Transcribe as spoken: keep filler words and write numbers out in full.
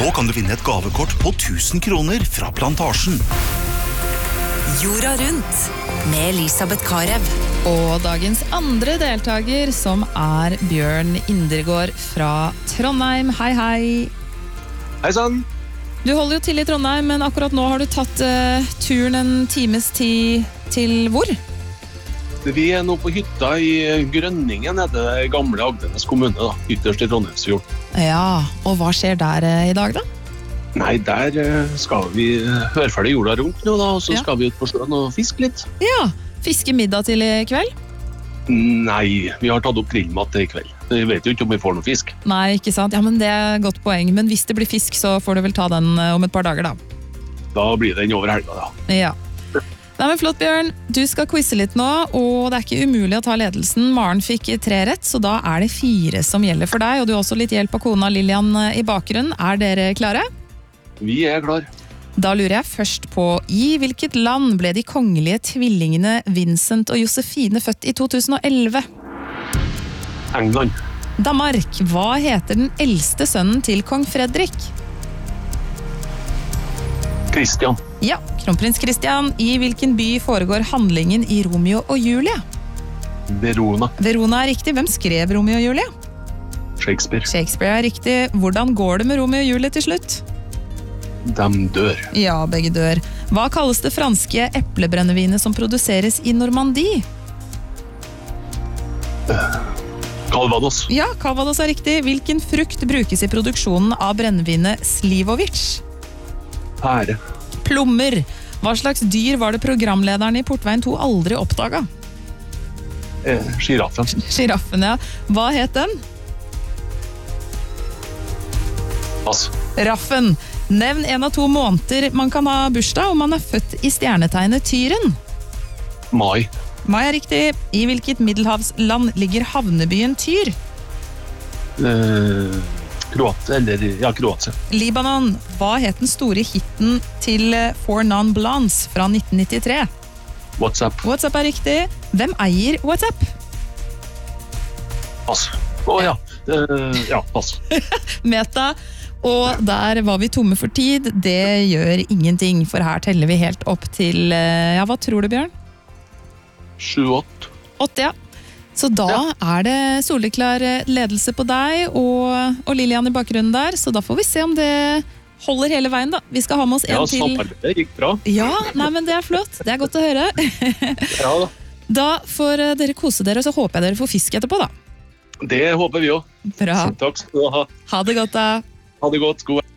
Nå kan du vinne et gavekort på tusen kroner fra Plantasjen. Jorda rundt med Elisabeth Karev. Og dagens andre deltager, som er Bjørn Indergård fra Trondheim. Hei, hei. Hei sann. Du holder jo til i Trondheim, men akkurat nå har du tatt uh, turen en times tid til hvor? Vi er nå på hytta i Grønningen, nede i gamle Agdenes kommune, da, ytterst i Trondheimsfjorden. Ja, og hva skjer der uh, i dag da? Nei, der uh, skal vi høre ferdig jorda rundt nå, da, og så Ja. skal vi ut på sjøen og fiske litt. Ja, fiske middag til i kveld? Nei, vi har tatt opp grillmat til i kveld. Vi vet jo ikke om vi får noe fisk. Nei, ikke sant? Ja, men det er et godt poeng. Men hvis det blir fisk, så får du vel ta den uh, om et par dager da. Da blir den over helga, da. Ja. Nei, men flott, Bjørn. Du skal quizze litt nå, og det er ikke umulig å ta ledelsen. Maren fikk tre rett, så da er det fire som gjelder for deg, og du har også litt hjelp av kona Lilian i bakgrunnen. Er dere klare? Vi er klar. Da lurer jeg først på, i hvilket land ble de kongelige tvillingene Vincent og Josefine født i to tusen og elleve? England. Danmark, hva heter den eldste sønnen til kong Fredrik? Christian. Ja, kronprins Christian. I hvilken by foregår handlingen i Romeo og Julie? Verona. Verona er riktig. Hvem skrev Romeo og Julie? Shakespeare. Shakespeare er riktig. Hvordan går det med Romeo og Julie til slutt? De dør. Ja, begge dør. Hva kalles det franske eplebrennevinet som produseres i Normandie? Calvados. Ja, Calvados er riktig. Hvilken frukt brukes i produksjonen av brennevinet Slivovic? Pære. Plommer. Hva slags dyr var det programlederen i Portveien to aldri oppdaga? Eh, Giraffen. Giraffen, ja. Hva het den? Pass. Raffen. Nevn en av to måneder man kan ha bursdag om man er født i stjernetegnet Tyren. Mai. Mai er riktig. I hvilket middelhavsland ligger havnebyen Tyr? Eh, Kroatia, eller ja, Kroatia. Libanon. Hva het den store hitten til Four Non Blondes fra nitten nittitre? WhatsApp. WhatsApp er riktig. Hvem eier WhatsApp? Pass. Å ja. Eh, ja, pass. Meta. Og der var vi tomme for tid. Det gjør ingenting, for her teller vi helt opp til, ja, hva tror du, Bjørn? Sju, åtte. Åtte, ja. Så da Ja. er det soleklar ledelse på deg og, og Lilian i bakgrunnen der, så da får vi se om det holder hele veien da. Vi skal ha med oss en Ja, til. samarbeidet gikk bra. Ja, nei, men det er flott. Det er godt å høre. Ja da. Da får dere kose dere, og så håper jeg dere får fisk etterpå da. Det håper vi også. Bra. Takk skal du ha. Ha det godt da. Ha det godt. God